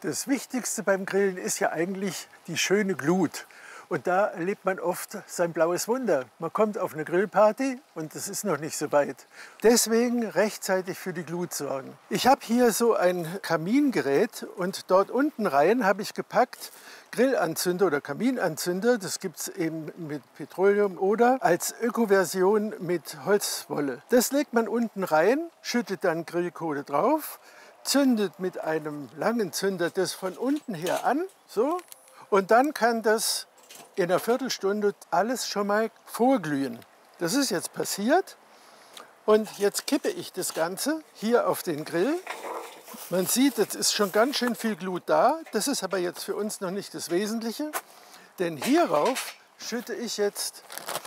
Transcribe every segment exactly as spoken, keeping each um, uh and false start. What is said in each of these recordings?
Das Wichtigste beim Grillen ist ja eigentlich die schöne Glut. Und da erlebt man oft sein blaues Wunder. Man kommt auf eine Grillparty und es ist noch nicht so weit. Deswegen rechtzeitig für die Glut sorgen. Ich habe hier so ein Kamingerät und dort unten rein habe ich gepackt Grillanzünder oder Kaminanzünder. Das gibt es eben mit Petroleum oder als Ökoversion mit Holzwolle. Das legt man unten rein, schüttet dann Grillkohle drauf, zündet mit einem langen Zünder das von unten her an. So. Und dann kann das in einer Viertelstunde alles schon mal vorglühen. Das ist jetzt passiert und jetzt kippe ich das Ganze hier auf den Grill. Man sieht, jetzt ist schon ganz schön viel Glut da. Das ist aber jetzt für uns noch nicht das Wesentliche, denn hierauf schütte ich jetzt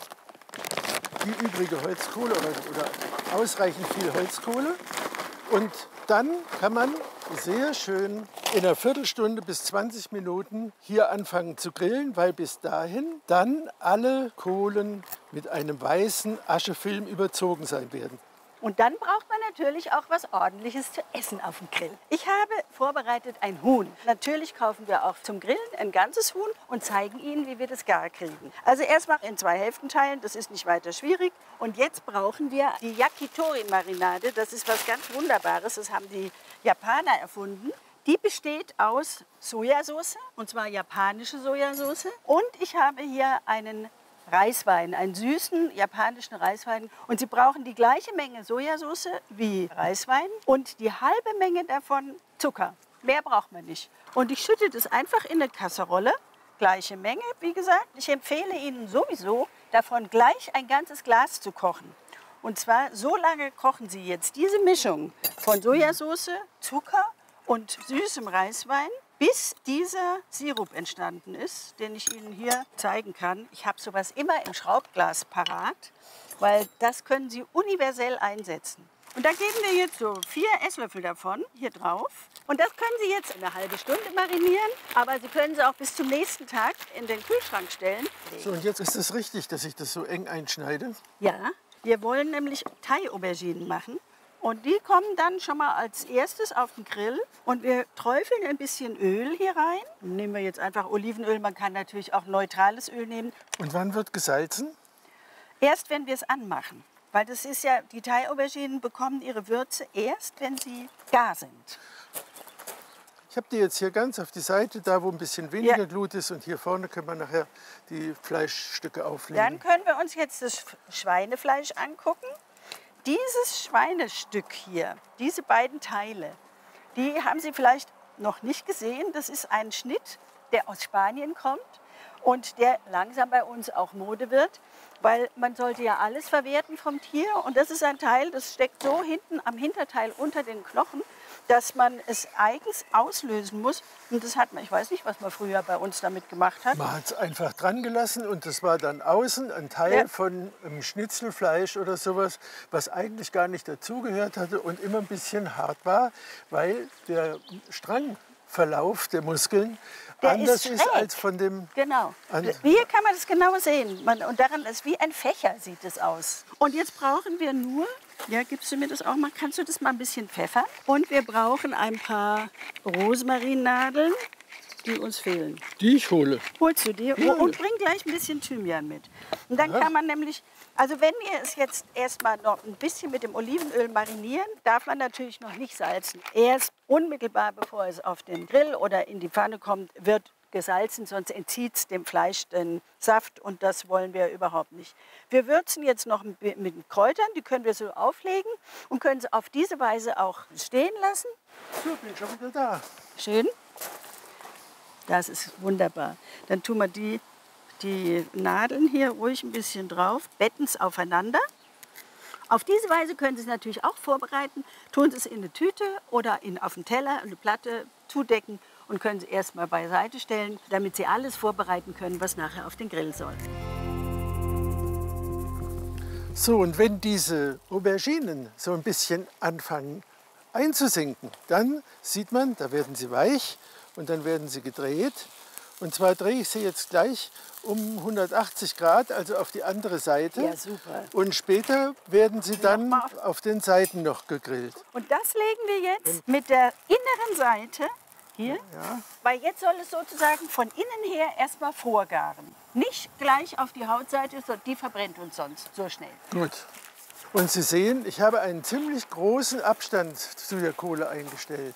die übrige Holzkohle oder, oder ausreichend viel Holzkohle und dann kann man sehr schön in einer Viertelstunde bis zwanzig Minuten hier anfangen zu grillen, weil bis dahin dann alle Kohlen mit einem weißen Aschefilm überzogen sein werden. Und dann braucht man natürlich auch was Ordentliches zu essen auf dem Grill. Ich habe vorbereitet ein Huhn. Natürlich kaufen wir auch zum Grillen ein ganzes Huhn und zeigen Ihnen, wie wir das gar kriegen. Also erstmal in zwei Hälften teilen, das ist nicht weiter schwierig. Und jetzt brauchen wir die Yakitori-Marinade. Das ist was ganz Wunderbares, das haben die Japaner erfunden. Die besteht aus Sojasauce, und zwar japanische Sojasauce. Und ich habe hier einen Reiswein, einen süßen japanischen Reiswein. Und Sie brauchen die gleiche Menge Sojasauce wie Reiswein und die halbe Menge davon Zucker. Mehr braucht man nicht. Und ich schütte das einfach in eine Kasserolle. Gleiche Menge, wie gesagt. Ich empfehle Ihnen sowieso, davon gleich ein ganzes Glas zu kochen. Und zwar so lange kochen Sie jetzt diese Mischung von Sojasauce, Zucker und süßem Reiswein, bis dieser Sirup entstanden ist, den ich Ihnen hier zeigen kann. Ich habe sowas immer im Schraubglas parat, weil das können Sie universell einsetzen. Und da geben wir jetzt so vier Esslöffel davon hier drauf. Und das können Sie jetzt eine halbe Stunde marinieren, aber Sie können sie auch bis zum nächsten Tag in den Kühlschrank stellen. So, und jetzt ist es richtig, dass ich das so eng einschneide? Ja, wir wollen nämlich Thai-Auberginen machen. Und die kommen dann schon mal als erstes auf den Grill. Und wir träufeln ein bisschen Öl hier rein. Nehmen wir jetzt einfach Olivenöl. Man kann natürlich auch neutrales Öl nehmen. Und wann wird gesalzen? Erst, wenn wir es anmachen. Weil das ist ja, die Thai-Auberginen bekommen ihre Würze erst, wenn sie gar sind. Ich habe die jetzt hier ganz auf die Seite, da wo ein bisschen weniger Ja. Glut ist. Und hier vorne können wir nachher die Fleischstücke auflegen. Dann können wir uns jetzt das Schweinefleisch angucken. Dieses Schweinestück hier, diese beiden Teile, die haben Sie vielleicht noch nicht gesehen. Das ist ein Schnitt, der aus Spanien kommt und der langsam bei uns auch Mode wird, weil man sollte ja alles verwerten vom Tier. Und das ist ein Teil, das steckt so hinten am Hinterteil unter den Knochen, dass man es eigens auslösen muss. Und das hat man, ich weiß nicht, was man früher bei uns damit gemacht hat. Man hat es einfach dran gelassen und das war dann außen ein Teil Ja. von einem Schnitzelfleisch oder sowas, was eigentlich gar nicht dazugehört hatte und immer ein bisschen hart war, weil der Strangverlauf der Muskeln Der anders ist ist, schräg. als von dem... Genau. An- Hier kann man das genau sehen. Man, und daran ist wie ein Fächer sieht es aus. Und jetzt brauchen wir nur, ja, gibst du mir das auch mal, kannst du das mal ein bisschen pfeffern? Und wir brauchen ein paar Rosmarinnadeln, die uns fehlen. Die ich hole. Holst du dir Ja. und bring gleich ein bisschen Thymian mit. Und dann kann man nämlich, also wenn wir es jetzt erstmal noch ein bisschen mit dem Olivenöl marinieren, darf man natürlich noch nicht salzen. Erst unmittelbar bevor es auf den Grill oder in die Pfanne kommt, wird gesalzen, sonst entzieht es dem Fleisch den Saft und das wollen wir überhaupt nicht. Wir würzen jetzt noch mit Kräutern, die können wir so auflegen und können sie auf diese Weise auch stehen lassen. So, bin ich schon wieder da. Schön. Das ist wunderbar. Dann tun wir die, die Nadeln hier ruhig ein bisschen drauf, betten es aufeinander. Auf diese Weise können Sie es natürlich auch vorbereiten. Tun Sie es in eine Tüte oder in, auf einen Teller, eine Platte zudecken und können Sie erstmal beiseite stellen, damit Sie alles vorbereiten können, was nachher auf den Grill soll. So, und wenn diese Auberginen so ein bisschen anfangen einzusinken, dann sieht man, da werden sie weich und dann werden sie gedreht. Und zwar drehe ich sie jetzt gleich um hundertachtzig Grad, also auf die andere Seite. Ja, super. Und später werden sie dann Nochmal. auf den Seiten noch gegrillt. Und das legen wir jetzt mit der inneren Seite Hier? Ja. Weil jetzt soll es sozusagen von innen her erstmal vorgaren. Nicht gleich auf die Hautseite, so- die verbrennt uns sonst so schnell. Gut. Und Sie sehen, ich habe einen ziemlich großen Abstand zu der Kohle eingestellt.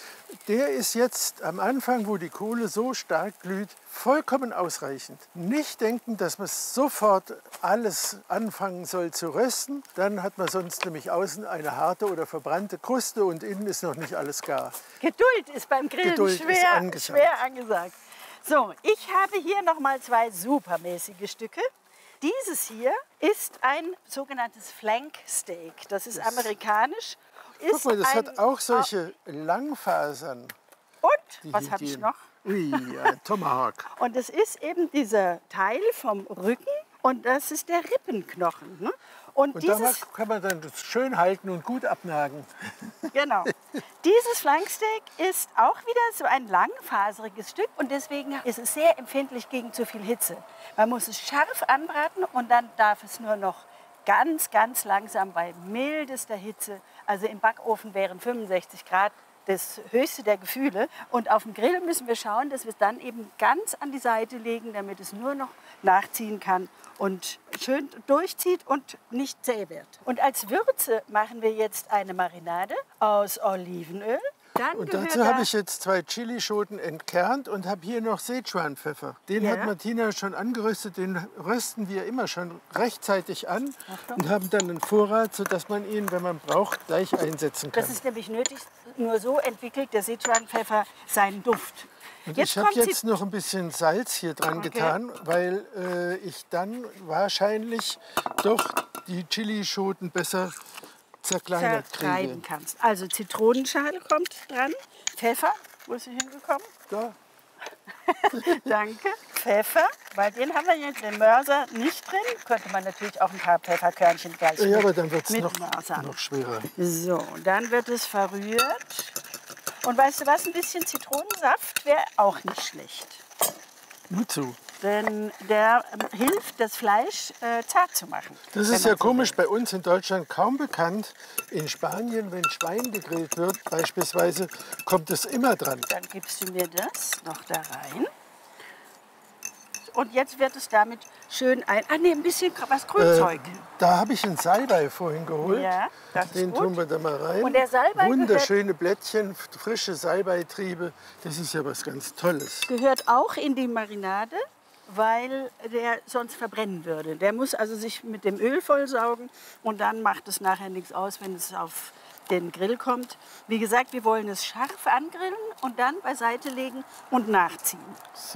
Der ist jetzt am Anfang, wo die Kohle so stark glüht, vollkommen ausreichend. Nicht denken, dass man sofort alles anfangen soll zu rösten. Dann hat man sonst nämlich außen eine harte oder verbrannte Kruste und innen ist noch nicht alles gar. Geduld ist beim Grillen Geduld ist schwer, angesagt. schwer angesagt. So, ich habe hier noch mal zwei supermäßige Stücke. Dieses hier ist ein sogenanntes Flank Steak. Das ist amerikanisch. Guck Ist mal, das ein, hat auch solche Langfasern. Und, die was hier habe ich gehen. noch? Ui, ein Tomahawk. Und es ist eben dieser Teil vom Rücken und das ist der Rippenknochen. Ne? Und, Und dieses, da kann man dann das schön halten und gut abnagen. genau, dieses Flanksteak ist auch wieder so ein langfaseriges Stück und deswegen ist es sehr empfindlich gegen zu viel Hitze. Man muss es scharf anbraten und dann darf es nur noch ganz, ganz langsam bei mildester Hitze, also im Backofen wären fünfundsechzig Grad das höchste der Gefühle. Und auf dem Grill müssen wir schauen, dass wir es dann eben ganz an die Seite legen, damit es nur noch nachziehen kann und schön durchzieht und nicht zäh wird. Und als Würze machen wir jetzt eine Marinade aus Olivenöl. Dann Und gehört dazu da- habe ich jetzt zwei Chilischoten entkernt und habe hier noch Sichuan-Pfeffer. Den Ja. hat Martina schon angeröstet, den rösten wir immer schon rechtzeitig an und haben dann einen Vorrat, sodass man ihn, wenn man braucht, gleich einsetzen kann. Das ist nämlich nötig. Nur so entwickelt der Sichuan-Pfeffer seinen Duft. Und Jetzt ich habe kommt jetzt sie- noch ein bisschen Salz hier dran Okay. getan, weil äh, ich dann wahrscheinlich doch die Chilischoten besser zerkleinert zerreiben kriege. kannst. Also Zitronenschale kommt dran, Pfeffer, wo ist sie hingekommen? Da. Danke. Pfeffer, weil den haben wir jetzt den Mörser nicht drin. Könnte man natürlich auch ein paar Pfefferkörnchen gleich Ja, mit, aber dann wird es mit noch, Mörsern. noch schwerer. So, und dann wird es verrührt. Und weißt du was, ein bisschen Zitronensaft wäre auch nicht schlecht. Wozu? Denn der ähm, hilft, das Fleisch äh, zart zu machen. Das wenn ist man ja so komisch, will. bei uns in Deutschland kaum bekannt. In Spanien, wenn Schwein gegrillt wird, beispielsweise, kommt es immer dran. Dann gibst du mir das noch da rein. Und jetzt wird es damit schön ein... Ah, nee, ein bisschen was Grünzeug. Äh, da habe ich einen Salbei vorhin geholt. Ja, das ist Den gut. tun wir da mal rein. Und der Salbei Wunderschöne Blättchen, frische Salbeitriebe. Das ist ja was ganz Tolles. Gehört auch in die Marinade, weil der sonst verbrennen würde. Der muss also sich mit dem Öl vollsaugen und dann macht es nachher nichts aus, wenn es auf den Grill kommt. Wie gesagt, wir wollen es scharf angrillen und dann beiseite legen und nachziehen. So.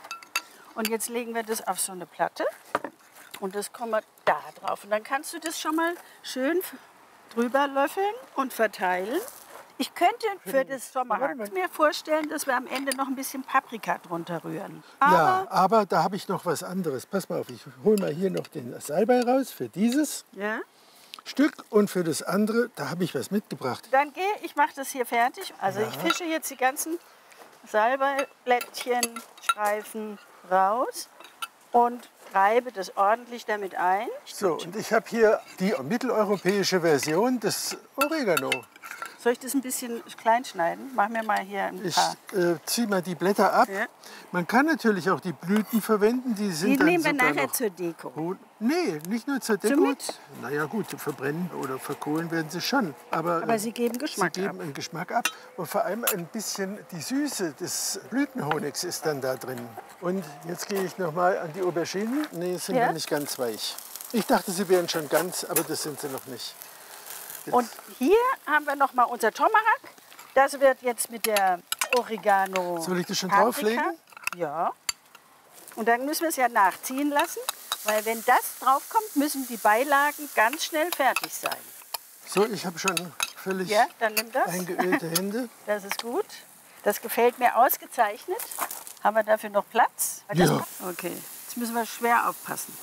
Und jetzt legen wir das auf so eine Platte und das kommen wir da drauf. Und dann kannst du das schon mal schön drüber löffeln und verteilen. Ich könnte für das Tomahawk mir vorstellen, dass wir am Ende noch ein bisschen Paprika drunter rühren. Aber Ja, aber da habe ich noch was anderes. Pass mal auf, ich hole mal hier noch den Salbei raus für dieses ja, Stück und für das andere, da habe ich was mitgebracht. dann gehe ich, mache das hier fertig. Also ich fische jetzt die ganzen Salbeiblättchen, Streifen raus und reibe das ordentlich damit ein. So, und ich habe hier die mitteleuropäische Version des Oregano. Soll ich das ein bisschen klein schneiden? Mach mir mal hier ein Ich paar. äh, ziehe mal die Blätter ab. Ja. Man kann natürlich auch die Blüten verwenden, die sind Die dann nehmen wir sogar nachher noch zur Deko. rot. Nee, nicht nur zur Deko. Mit? Naja gut, verbrennen oder verkohlen werden sie schon. Aber, Aber äh, sie geben Geschmack Sie geben ab. einen Geschmack ab. Und vor allem ein bisschen die Süße des Blütenhonigs ist dann da drin. Und jetzt gehe ich noch mal an die Auberginen. Nee, sind Ja? noch nicht ganz weich. Ich dachte, sie wären schon ganz, aber das sind sie noch nicht. Und hier haben wir noch mal unser Tomahawk. Das wird jetzt mit der Oregano. Soll ich das schon Paprika. drauflegen? Ja. Und dann müssen wir es ja nachziehen lassen, weil wenn das draufkommt, müssen die Beilagen ganz schnell fertig sein. So, ich habe schon völlig Ja, dann nimm das. eingeölte Hände. Das ist gut. Das gefällt mir ausgezeichnet. Haben wir dafür noch Platz? Ja. Okay, jetzt müssen wir schwer aufpassen.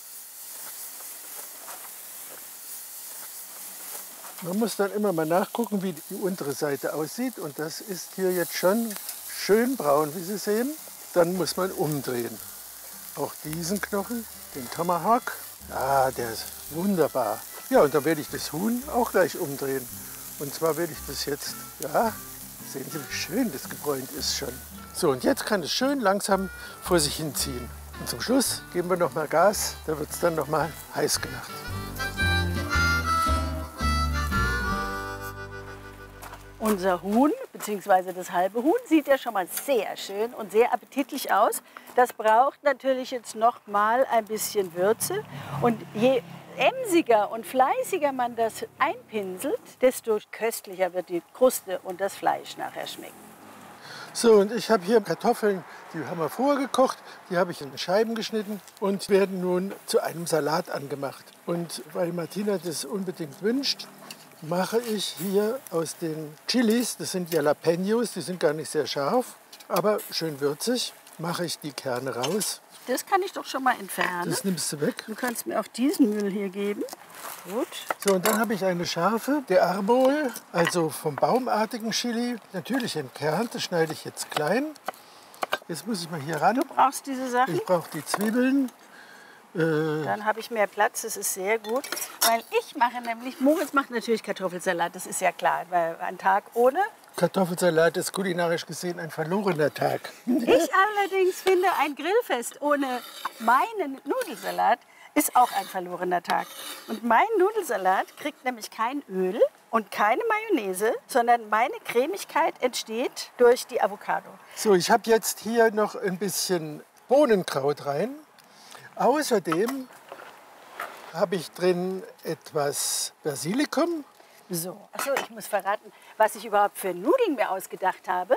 Man muss dann immer mal nachgucken, wie die untere Seite aussieht. Und das ist hier jetzt schon schön braun, wie Sie sehen. Dann muss man umdrehen. Auch diesen Knochen, den Tomahawk. Ah, der ist wunderbar. Ja, und dann werde ich das Huhn auch gleich umdrehen. Und zwar werde ich das jetzt, ja, Sehen Sie, wie schön das gebräunt ist schon. So, und jetzt kann es schön langsam vor sich hinziehen. Und zum Schluss geben wir noch mal Gas, da wird es dann noch mal heiß gemacht. Unser Huhn, bzw. das halbe Huhn, sieht ja schon mal sehr schön und sehr appetitlich aus. Das braucht natürlich jetzt noch mal ein bisschen Würze. Und je emsiger und fleißiger man das einpinselt, desto köstlicher wird die Kruste und das Fleisch nachher schmecken. So, und ich habe hier Kartoffeln, die haben wir vorgekocht, die habe ich in Scheiben geschnitten und werden nun zu einem Salat angemacht. Und weil Martina das unbedingt wünscht, mache ich hier aus den Chilis, das sind Jalapenos, die sind gar nicht sehr scharf, aber schön würzig, mache ich die Kerne raus. Das kann ich doch schon mal entfernen. Das nimmst du weg. Du kannst mir auch diesen Müll hier geben. Gut. So, und dann habe ich eine Schärfe, der Arbol, also vom baumartigen Chili, natürlich entkernt, das schneide ich jetzt klein. Jetzt muss ich mal hier ran. Du brauchst diese Sachen? Ich brauche die Zwiebeln. Äh, Dann habe ich mehr Platz, das ist sehr gut. Weil ich mache nämlich, Moritz macht natürlich Kartoffelsalat, das ist ja klar. Weil ein Tag ohne. Kartoffelsalat ist kulinarisch gesehen ein verlorener Tag. Ich allerdings finde, ein Grillfest ohne meinen Nudelsalat ist auch ein verlorener Tag. Und mein Nudelsalat kriegt nämlich kein Öl und keine Mayonnaise, sondern meine Cremigkeit entsteht durch die Avocado. So, ich habe jetzt hier noch ein bisschen Bohnenkraut rein. Außerdem habe ich drin etwas Basilikum. So, achso, ich muss verraten, was ich überhaupt für Nudeln mir ausgedacht habe.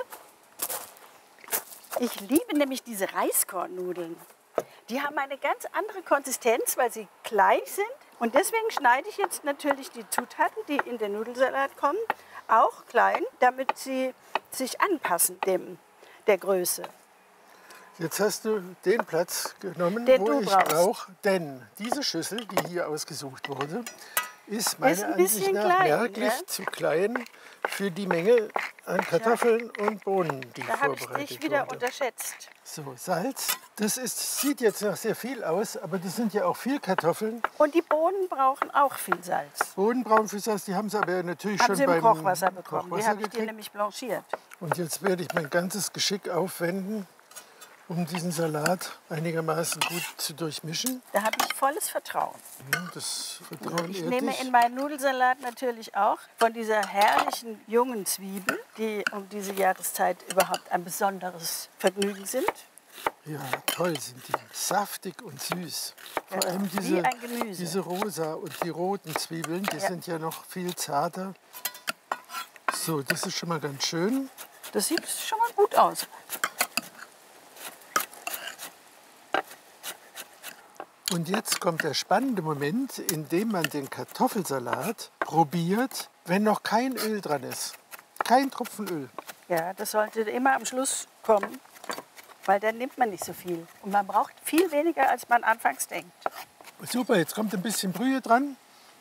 Ich liebe nämlich diese Reiskornnudeln. Die haben eine ganz andere Konsistenz, weil sie klein sind. Und deswegen schneide ich jetzt natürlich die Zutaten, die in den Nudelsalat kommen, auch klein, damit sie sich anpassen dem, der Größe. Jetzt hast du den Platz genommen, Den wo du ich brauchst. brauche. Denn diese Schüssel, die hier ausgesucht wurde, ist meiner Ist ein Ansicht bisschen nach klein, merklich ne? zu klein für die Menge an Kartoffeln und Bohnen, die Da habe ich vorbereitet dich wieder wurde. unterschätzt. So, Salz. Das ist, sieht jetzt nach sehr viel aus, aber das sind ja auch viel Kartoffeln. Und die Bohnen brauchen auch viel Salz. Bohnen brauchen viel Salz, die haben sie aber natürlich Haben schon sie im beim Kochwasser bekommen. Die Kochwasser habe ich dir gekriegt. nämlich blanchiert. Und jetzt werde ich mein ganzes Geschick aufwenden, um diesen Salat einigermaßen gut zu durchmischen. Da habe ich volles Vertrauen. Ja, das Vertrauen Ich ehrt nehme dich. in meinen Nudelsalat natürlich auch von dieser herrlichen jungen Zwiebel, die um diese Jahreszeit überhaupt ein besonderes Vergnügen sind. Ja, toll sind die. Saftig und süß. Vor Genau, allem wie diese, ein Gemüse. diese rosa und die roten Zwiebeln, die Ja. sind ja noch viel zarter. So, das ist schon mal ganz schön. Das sieht schon mal gut aus. Und jetzt kommt der spannende Moment, in dem man den Kartoffelsalat probiert, wenn noch kein Öl dran ist. Kein Tropfen Öl. Ja, das sollte immer am Schluss kommen, weil dann nimmt man nicht so viel. Und man braucht viel weniger, als man anfangs denkt. Super, jetzt kommt ein bisschen Brühe dran.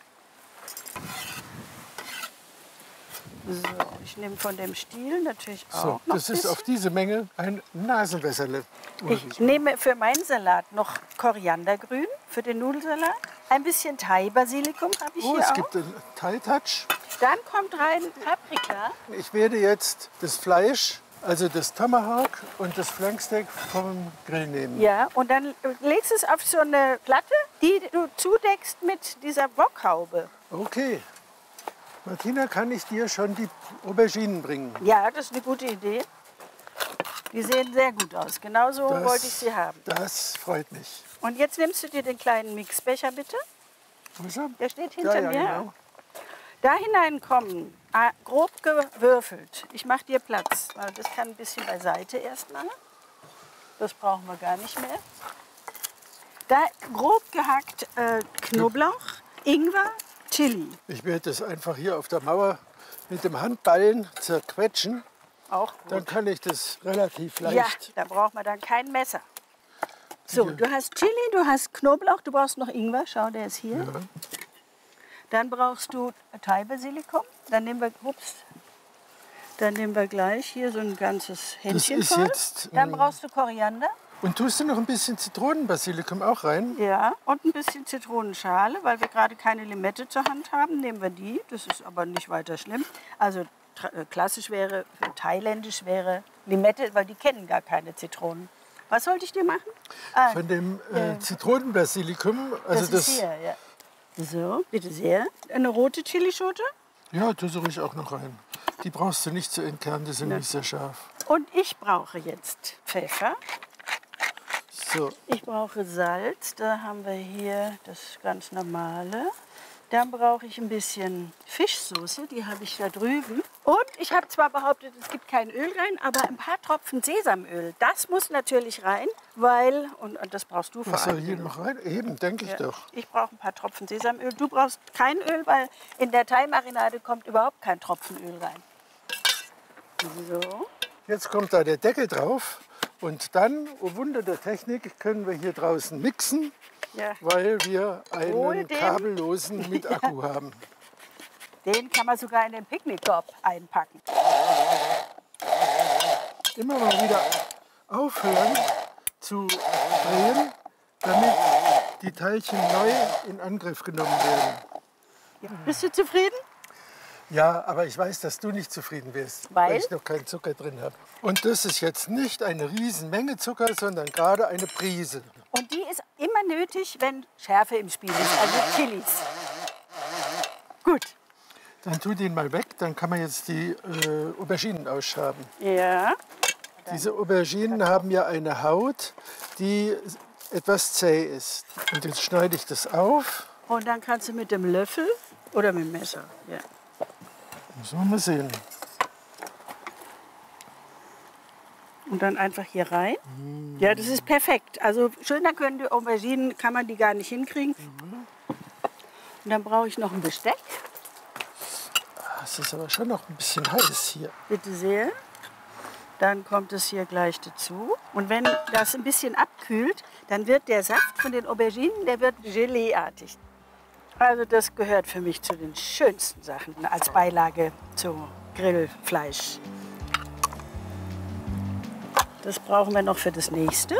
So, ich nehme von dem Stiel natürlich auch So, noch das ein ist bisschen. auf diese Menge ein Nasenwässerle. Ich nehme für meinen Salat noch Koriandergrün für den Nudelsalat. Ein bisschen Thai-Basilikum habe ich Oh, hier es auch. gibt einen Thai-Touch. Dann kommt rein Paprika. Ich werde jetzt das Fleisch, also das Tomahawk und das Flanksteak vom Grill nehmen. Ja, und dann legst du es auf so eine Platte, die du zudeckst mit dieser Wokhaube. Okay. Martina, kann ich dir schon die Auberginen bringen? Ja, das ist eine gute Idee. Die sehen sehr gut aus. Genauso Das- wollte ich sie haben. Das freut mich. Und jetzt nimmst du dir den kleinen Mixbecher, bitte. Wo ist er? Der steht hinter Ja, ja, mir. genau. Da hinein kommen, ah, grob gewürfelt. Ich mache dir Platz. weil Das kann ein bisschen beiseite erstmal. Das brauchen wir gar nicht mehr. Da grob gehackt äh, Knoblauch, Ingwer, Chili. Ich werde das einfach hier auf der Mauer mit dem Handballen zerquetschen. Auch gut. Dann kann ich das relativ Ja, leicht. da braucht man dann kein Messer. So, du hast Chili, du hast Knoblauch, du brauchst noch Ingwer. Schau, der ist hier. Ja. Dann brauchst du Thai-Basilikum. Dann nehmen wir, ups, dann nehmen wir gleich hier so ein ganzes Händchen ist voll. jetzt, Dann ähm, brauchst du Koriander. Und tust du noch ein bisschen Zitronenbasilikum auch rein? Ja, und ein bisschen Zitronenschale, weil wir gerade keine Limette zur Hand haben, nehmen wir die. Das ist aber nicht weiter schlimm. Also klassisch wäre, thailändisch wäre Limette, weil die kennen gar keine Zitronen. Was sollte ich dir machen? Ah, Von dem äh, Zitronenbasilikum. Also das, das ist hier, ja. So, bitte sehr. Eine rote Chilischote. Ja, da suche ich auch noch rein. Die brauchst du nicht zu entkernen, die sind Ne. nicht sehr scharf. Und ich brauche jetzt Pfeffer. So, Ich brauche Salz. Da haben wir hier das ganz normale. Dann brauche ich ein bisschen Fischsoße, die habe ich da drüben. Und ich habe zwar behauptet, es gibt kein Öl rein, aber ein paar Tropfen Sesamöl. Das muss natürlich rein, weil, und, und das brauchst du vor was soll allem. hier noch rein? Eben, denke ich Ja, doch. ich brauche ein paar Tropfen Sesamöl. Du brauchst kein Öl, weil in der Thai-Marinade kommt überhaupt kein Tropfen Öl rein. So. Jetzt kommt da der Deckel drauf. Und dann, oh Wunder der Technik, können wir hier draußen mixen, Ja. weil wir Hol einen den. kabellosen mit Akku haben. Den kann man sogar in den Picknickkorb einpacken. Immer mal wieder aufhören zu drehen, damit die Teilchen neu in Angriff genommen werden. Ja. Bist du zufrieden? Ja, aber ich weiß, dass du nicht zufrieden wirst, Weil? weil ich noch keinen Zucker drin habe. Und das ist jetzt nicht eine Riesenmenge Zucker, sondern gerade eine Prise. Und die ist immer nötig, wenn Schärfe im Spiel ist, also Chilis. Gut. Dann tu den mal weg, dann kann man jetzt die äh, Auberginen ausschaben. Ja. Diese Auberginen haben ja eine Haut, die etwas zäh ist. Und jetzt schneide ich das auf. Und dann kannst du mit dem Löffel oder mit dem Messer. Ja. Müssen wir mal sehen. Und dann einfach hier rein. Ja, das ist perfekt. Also schöner können die Auberginen, kann man die gar nicht hinkriegen. Und dann brauche ich noch ein Besteck. Es ist aber schon noch ein bisschen heiß hier. Bitte sehr. Dann kommt es hier gleich dazu. Und wenn das ein bisschen abkühlt, dann wird der Saft von den Auberginen, der wird Geleeartig. Also das gehört für mich zu den schönsten Sachen als Beilage zu Grillfleisch. Das brauchen wir noch für das nächste.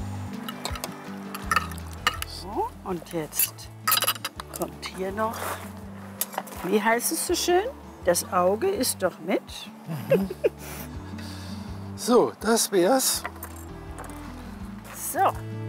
So, und jetzt kommt hier noch, wie heißt es so schön? Das Auge ist doch mit. So, das wär's. So,